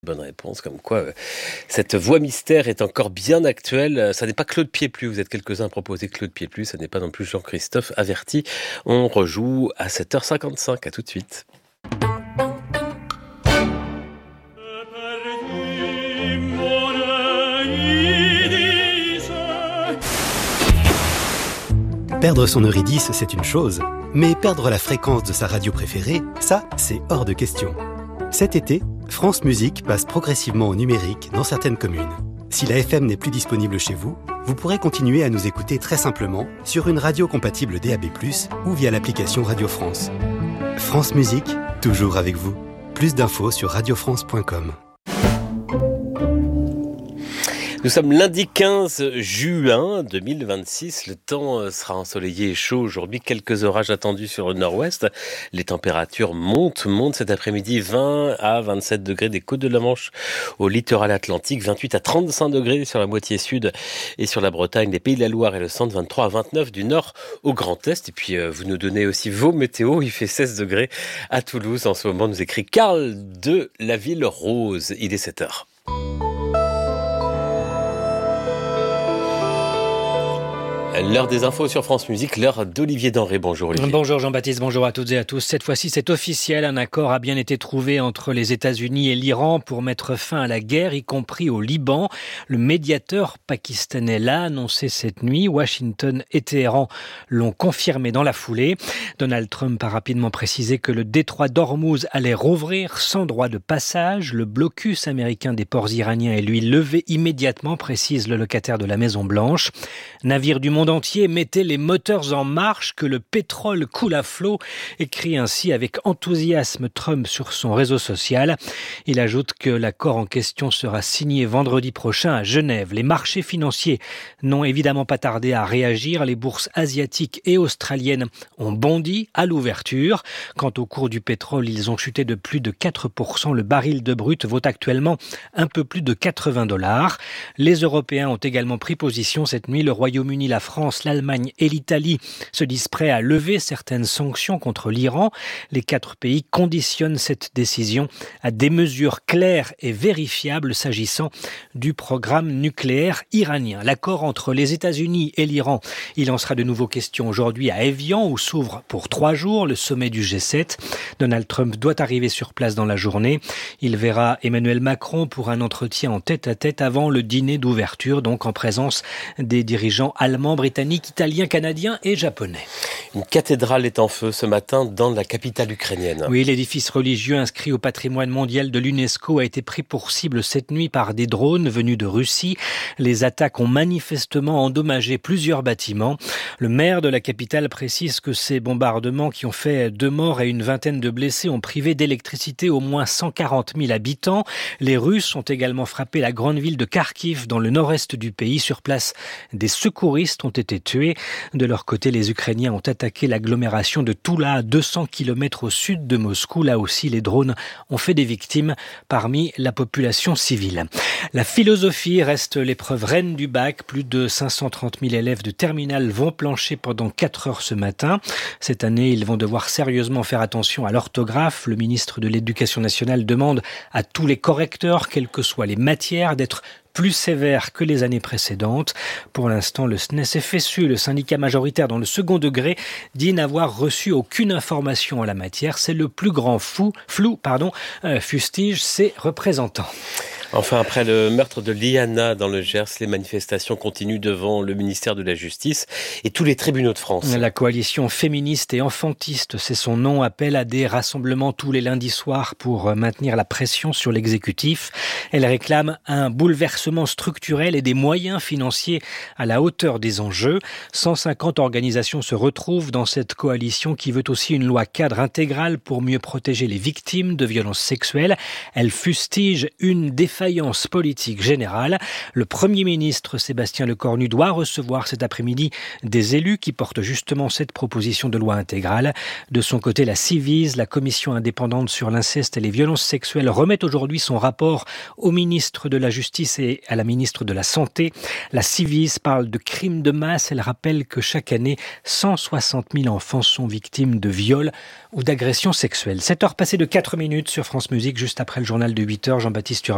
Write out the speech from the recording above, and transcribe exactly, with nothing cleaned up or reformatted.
Bonne réponse, comme quoi euh, cette voix mystère est encore bien actuelle. Ça n'est pas Claude Pieplu, vous êtes quelques-uns à proposer Claude Pieplu, ça n'est pas non plus Jean-Christophe Averti. On rejoue à sept heures cinquante-cinq, à tout de suite. Perdre son Eurydice, c'est une chose, mais perdre la fréquence de sa radio préférée, ça, c'est hors de question. Cet été, France Musique passe progressivement au numérique dans certaines communes. Si la F M n'est plus disponible chez vous, vous pourrez continuer à nous écouter très simplement sur une radio compatible D A B plus, ou via l'application Radio France. France Musique, toujours avec vous. Plus d'infos sur radio france point com. Nous sommes lundi quinze juin deux mille vingt-six. Le temps sera ensoleillé et chaud aujourd'hui. Quelques orages attendus sur le nord-ouest. Les températures montent, montent cet après-midi. vingt à vingt-sept degrés des côtes de la Manche au littoral atlantique. vingt-huit à trente-cinq degrés sur la moitié sud et sur la Bretagne, les Pays de la Loire et le centre. vingt-trois à vingt-neuf du nord au Grand Est. Et puis, vous nous donnez aussi vos météos. Il fait seize degrés à Toulouse. En ce moment, nous écrit Karl de la Ville Rose. Il est sept heures. L'heure des infos sur France Musique, l'heure d'Olivier Denré. Bonjour Olivier. Bonjour Jean-Baptiste, bonjour à toutes et à tous. Cette fois-ci, c'est officiel. Un accord a bien été trouvé entre les États-Unis et l'Iran pour mettre fin à la guerre, y compris au Liban. Le médiateur pakistanais l'a annoncé cette nuit. Washington et Téhéran l'ont confirmé dans la foulée. Donald Trump a rapidement précisé que le détroit d'Ormuz allait rouvrir sans droit de passage. Le blocus américain des ports iraniens est lui levé immédiatement, précise le locataire de la Maison-Blanche. Navire du monde entier, mettez les moteurs en marche, que le pétrole coule à flot, écrit ainsi avec enthousiasme Trump sur son réseau social. Il ajoute que l'accord en question sera signé vendredi prochain à Genève. Les marchés financiers n'ont évidemment pas tardé à réagir. Les bourses asiatiques et australiennes ont bondi à l'ouverture. Quant au cours du pétrole, ils ont chuté de plus de quatre pour cent. Le baril de brut vaut actuellement un peu plus de quatre-vingts dollars. Les Européens ont également pris position cette nuit. Le Royaume-Uni, la France, l'Allemagne et l'Italie se disent prêts à lever certaines sanctions contre l'Iran. Les quatre pays conditionnent cette décision à des mesures claires et vérifiables s'agissant du programme nucléaire iranien. L'accord entre les États-Unis et l'Iran, il en sera de nouveau question aujourd'hui à Évian, où s'ouvre pour trois jours le sommet du G sept. Donald Trump doit arriver sur place dans la journée. Il verra Emmanuel Macron pour un entretien en tête-à-tête avant le dîner d'ouverture, donc en présence des dirigeants allemands, britanniques, italiens, canadiens et japonais. Une cathédrale est en feu ce matin dans la capitale ukrainienne. Oui, l'édifice religieux inscrit au patrimoine mondial de l'UNESCO a été pris pour cible cette nuit par des drones venus de Russie. Les attaques ont manifestement endommagé plusieurs bâtiments. Le maire de la capitale précise que ces bombardements qui ont fait deux morts et une vingtaine de blessés ont privé d'électricité au moins cent quarante mille habitants. Les Russes ont également frappé la grande ville de Kharkiv dans le nord-est du pays. Sur place, des secouristes ont été tués. De leur côté, les Ukrainiens ont attaqué l'agglomération de Toula, à deux cents kilomètres au sud de Moscou. Là aussi, les drones ont fait des victimes parmi la population civile. La philosophie reste l'épreuve reine du bac. Plus de cinq cent trente mille élèves de terminale vont plancher pendant quatre heures ce matin. Cette année, ils vont devoir sérieusement faire attention à l'orthographe. Le ministre de l'Éducation nationale demande à tous les correcteurs, quelles que soient les matières, d'être plus sévère que les années précédentes. Pour l'instant, le S N E S F S U, le syndicat majoritaire dans le second degré, dit n'avoir reçu aucune information en la matière. C'est le plus grand fou, flou, pardon, euh, fustige ses représentants. Enfin, après le meurtre de Liana dans le Gers, les manifestations continuent devant le ministère de la Justice et tous les tribunaux de France. La coalition féministe et enfantiste, c'est son nom, appelle à des rassemblements tous les lundis soirs pour maintenir la pression sur l'exécutif. Elle réclame un bouleversement structurel et des moyens financiers à la hauteur des enjeux. cent cinquante organisations se retrouvent dans cette coalition qui veut aussi une loi cadre intégrale pour mieux protéger les victimes de violences sexuelles. Elle fustige une défaillance politique générale. Le Premier ministre Sébastien Lecornu doit recevoir cet après-midi des élus qui portent justement cette proposition de loi intégrale. De son côté, la Civise, la commission indépendante sur l'inceste et les violences sexuelles, remet aujourd'hui son rapport au ministre de la Justice et à la ministre de la Santé. La Civise parle de crimes de masse. Elle rappelle que chaque année, cent soixante mille enfants sont victimes de viols ou d'agressions sexuelles. sept heures passées de quatre minutes sur France Musique, juste après le journal de huit heures. Jean-Baptiste Urbain.